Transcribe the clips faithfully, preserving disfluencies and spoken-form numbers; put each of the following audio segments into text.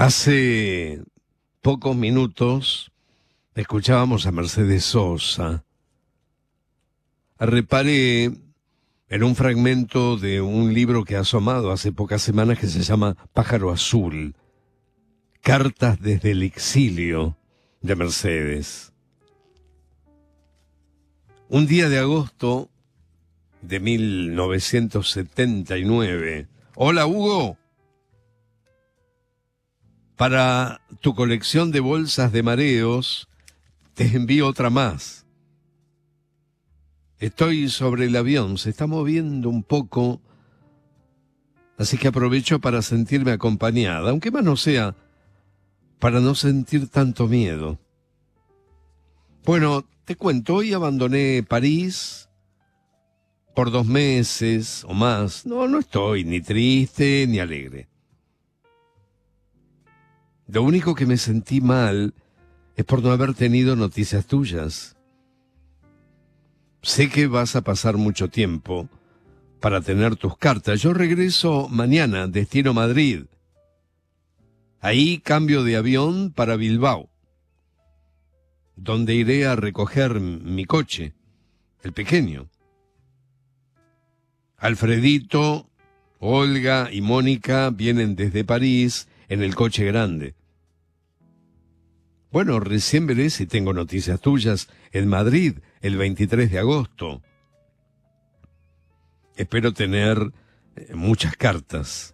Hace pocos minutos escuchábamos a Mercedes Sosa. Reparé en un fragmento de un libro que ha asomado hace pocas semanas que se llama Pájaro Azul, Cartas desde el exilio de Mercedes. Un día de agosto de mil novecientos setenta y nueve. Hola, Hugo. Para tu colección de bolsas de mareos, te envío otra más. Estoy sobre el avión, se está moviendo un poco, así que aprovecho para sentirme acompañada, aunque más no sea para no sentir tanto miedo. Bueno, te cuento, hoy abandoné París por dos meses o más. No, no estoy ni triste ni alegre. Lo único que me sentí mal es por no haber tenido noticias tuyas. Sé que vas a pasar mucho tiempo para tener tus cartas. Yo regreso mañana, destino Madrid. Ahí cambio de avión para Bilbao, donde iré a recoger mi coche, el pequeño. Alfredito, Olga y Mónica vienen desde París en el coche grande. Bueno, recién veré si tengo noticias tuyas en Madrid el veintitrés de agosto. Espero tener eh, muchas cartas.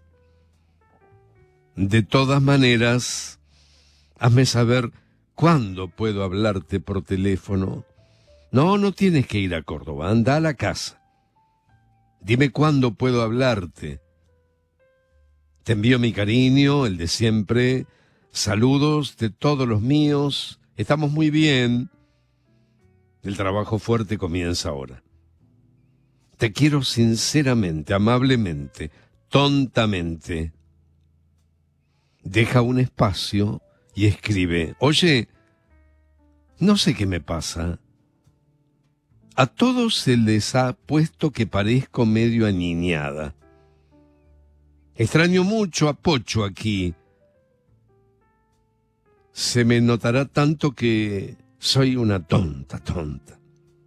De todas maneras, hazme saber cuándo puedo hablarte por teléfono. No, no tienes que ir a Córdoba, anda a la casa. Dime cuándo puedo hablarte. Te envío mi cariño, el de siempre. Saludos de todos los míos. Estamos muy bien. El trabajo fuerte comienza ahora. Te quiero sinceramente, amablemente, tontamente. Deja un espacio y escribe: oye, no sé qué me pasa. A todos se les ha puesto que parezco medio aniñada. Extraño mucho a Pocho aquí. Se me notará tanto que soy una tonta, tonta.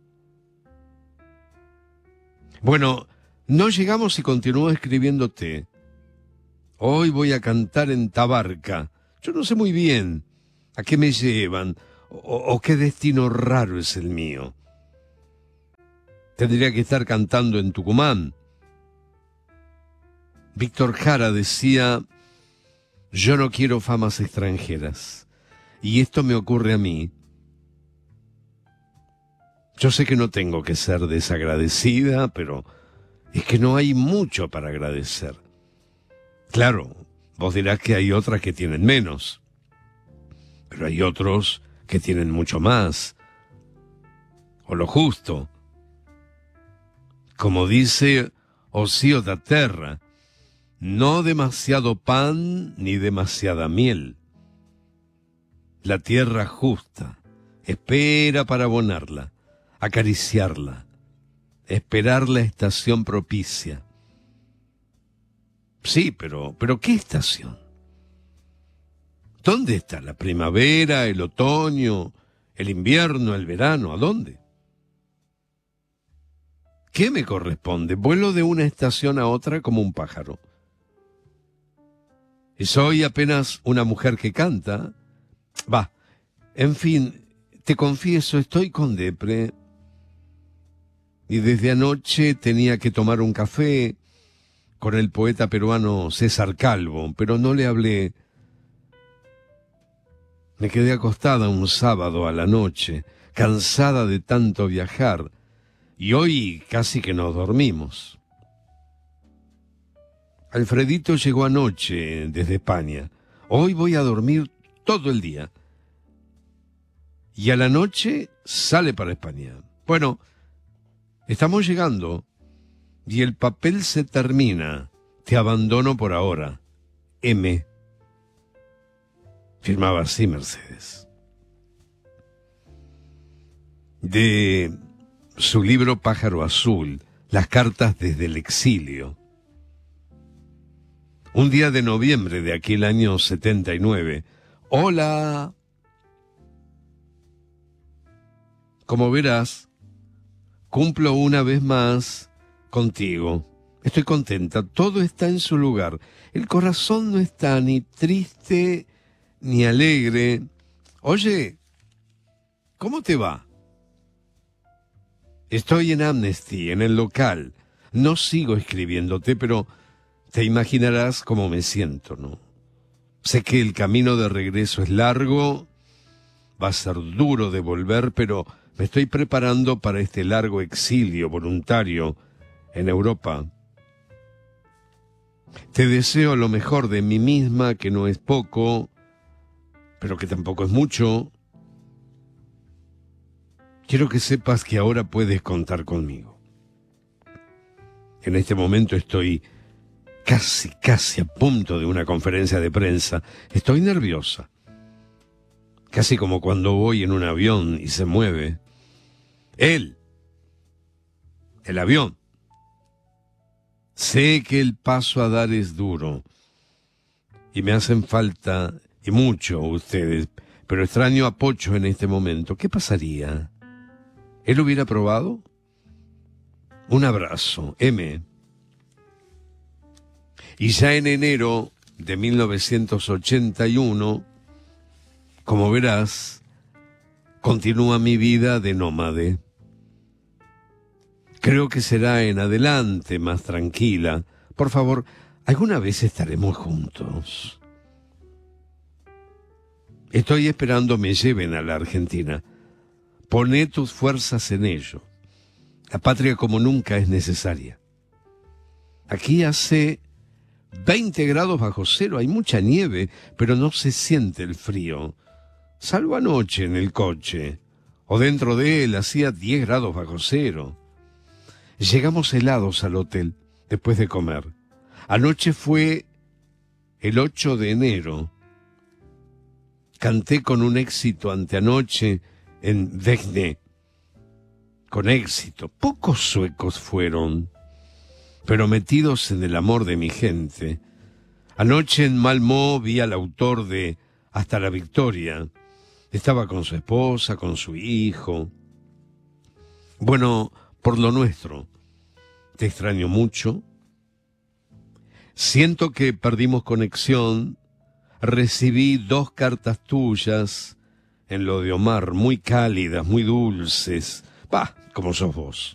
Bueno, no llegamos y continúo escribiéndote. Hoy voy a cantar en Tabarca. Yo no sé muy bien a qué me llevan o, o qué destino raro es el mío. Tendría que estar cantando en Tucumán. Víctor Jara decía: yo no quiero famas extranjeras. Y esto me ocurre a mí. Yo sé que no tengo que ser desagradecida, pero es que no hay mucho para agradecer. Claro, vos dirás que hay otras que tienen menos, pero hay otros que tienen mucho más, o lo justo. Como dice Ocio da Terra, no demasiado pan ni demasiada miel. La tierra justa espera para abonarla, acariciarla, esperar la estación propicia. Sí, pero, pero ¿qué estación? ¿Dónde está la primavera, el otoño, el invierno, el verano? ¿A dónde? ¿Qué me corresponde? Vuelo de una estación a otra como un pájaro. Y soy apenas una mujer que canta. Va, en fin, te confieso, estoy con depre. Y desde anoche tenía que tomar un café con el poeta peruano César Calvo, pero no le hablé. Me quedé acostada un sábado a la noche, cansada de tanto viajar, y hoy casi que nos dormimos. Alfredito llegó anoche desde España. Hoy voy a dormir todo el día. Y a la noche sale para España. Bueno, estamos llegando y el papel se termina. Te abandono por ahora. M. Firmaba así Mercedes. De su libro Pájaro Azul, las cartas desde el exilio. Un día de noviembre de aquel año setenta y nueve. Hola. Como verás, cumplo una vez más contigo. Estoy contenta, todo está en su lugar. El corazón no está ni triste ni alegre. Oye, ¿cómo te va? Estoy en Amnesty, en el local. No sigo escribiéndote, pero te imaginarás cómo me siento, ¿no? Sé que el camino de regreso es largo, va a ser duro de volver, pero me estoy preparando para este largo exilio voluntario en Europa. Te deseo lo mejor de mí misma, que no es poco, pero que tampoco es mucho. Quiero que sepas que ahora puedes contar conmigo. En este momento estoy casi, casi a punto de una conferencia de prensa. Estoy nerviosa. Casi como cuando voy en un avión y se mueve. Él, el avión. Sé que el paso a dar es duro. Y me hacen falta, y mucho, ustedes. Pero extraño a Pocho en este momento. ¿Qué pasaría? ¿Él hubiera probado? Un abrazo, M. Y ya en enero de mil novecientos ochenta y uno, como verás, continúa mi vida de nómade. Creo que será en adelante más tranquila. Por favor, ¿alguna vez estaremos juntos? Estoy esperando me lleven a la Argentina. Poné tus fuerzas en ello. La patria como nunca es necesaria. Aquí hace veinte grados bajo cero, hay mucha nieve, pero no se siente el frío. Salvo anoche en el coche, o dentro de él hacía diez grados bajo cero. Llegamos helados al hotel después de comer. Anoche fue el ocho de enero. Canté con un éxito anteanoche en Växjö. Con éxito. Pocos suecos fueron, pero metidos en el amor de mi gente. Anoche en Malmö vi al autor de Hasta la Victoria. Estaba con su esposa, con su hijo. Bueno, por lo nuestro, te extraño mucho. Siento que perdimos conexión. Recibí dos cartas tuyas en lo de Omar, muy cálidas, muy dulces. Bah, como sos vos.